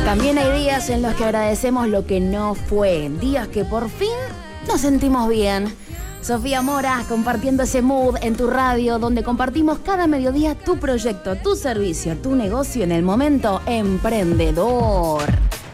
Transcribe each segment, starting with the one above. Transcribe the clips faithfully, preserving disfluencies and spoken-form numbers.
También hay días en los que agradecemos lo que no fue, días que por fin nos sentimos bien. Sofía Mora compartiendo ese mood en tu radio, donde compartimos cada mediodía tu proyecto, tu servicio, tu negocio en el momento emprendedor.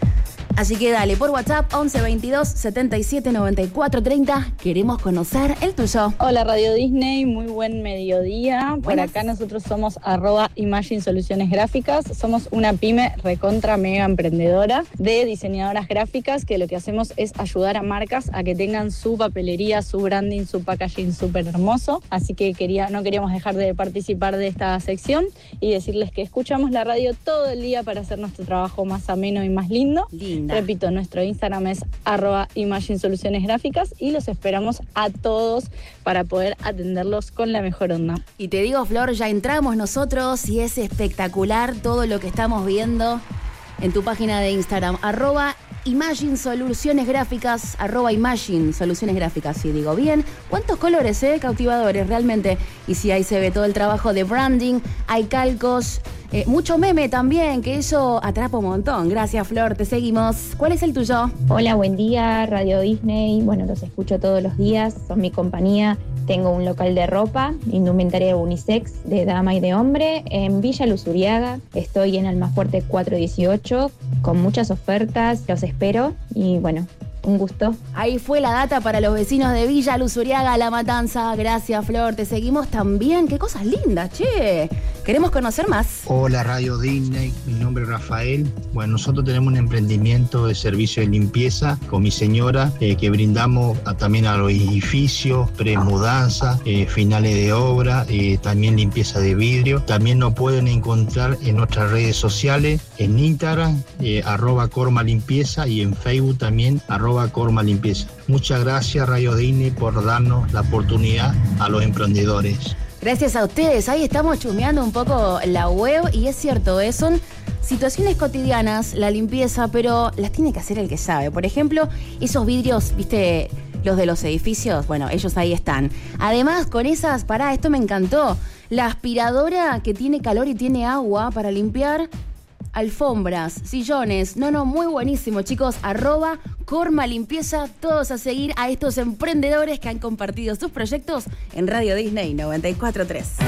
Así que dale por WhatsApp once veintidós setenta y siete noventa y cuatro treinta. Queremos conocer el tuyo. Hola Radio Disney, muy buen mediodía. Por Buenas. acá nosotros somos arroba Imagine Soluciones Gráficas. Somos una pyme recontra mega emprendedora de diseñadoras gráficas que lo que hacemos es ayudar a marcas a que tengan su papelería, su branding, su packaging súper hermoso. Así que quería, no queríamos dejar de participar de esta sección y decirles que escuchamos la radio todo el día para hacer nuestro trabajo más ameno y más lindo. Linda. Repito, nuestro Instagram es arroba Imagine Soluciones Gráficas y los esperamos a todos para poder atenderlos con la mejor onda. Y te digo, Flor, ya entramos nosotros y es espectacular todo lo que estamos viendo en tu página de Instagram, arroba Imagine Soluciones Gráficas, arroba Imagine Soluciones Gráficas, si digo bien. ¿Cuántos colores, eh? Cautivadores, realmente. Y si ahí se ve todo el trabajo de branding, hay calcos, eh, mucho meme también, que eso atrapa un montón. Gracias, Flor, te seguimos. ¿Cuál es el tuyo? Hola, buen día, Radio Disney. Bueno, los escucho todos los días, son mi compañía. Tengo un local de ropa, indumentaria unisex de dama y de hombre en Villa Luzuriaga. Estoy en Almafuerte cuatrocientos dieciocho con muchas ofertas, los espero y bueno, un gusto. Ahí fue la data para los vecinos de Villa Luzuriaga, La Matanza. Gracias, Flor, te seguimos también. Qué cosas lindas, che. Queremos conocer más. Hola Radio Disney, mi nombre es Rafael. Bueno, nosotros tenemos un emprendimiento de servicio de limpieza con mi señora eh, que brindamos a, también a los edificios, premudanza, eh, finales de obra, eh, también limpieza de vidrio. También nos pueden encontrar en nuestras redes sociales, en Instagram, eh, arroba Corma Limpieza y en Facebook también, arroba Corma Limpieza. Muchas gracias Radio Disney por darnos la oportunidad a los emprendedores. Gracias a ustedes. Ahí estamos chusmeando un poco la web y es cierto, ¿eh? Son situaciones cotidianas, la limpieza, pero las tiene que hacer el que sabe. Por ejemplo, esos vidrios, ¿viste? Los de los edificios, bueno, ellos ahí están. Además, con esas, pará, esto me encantó. La aspiradora que tiene calor y tiene agua para limpiar alfombras, sillones. No, no, muy buenísimo, chicos. Arroba Corma Limpieza. Todos a seguir a estos emprendedores que han compartido sus proyectos en Radio Disney noventa y cuatro punto tres.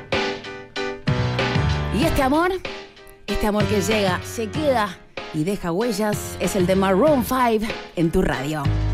Y este amor, este amor que llega, se queda y deja huellas, es el de Maroon cinco en tu radio.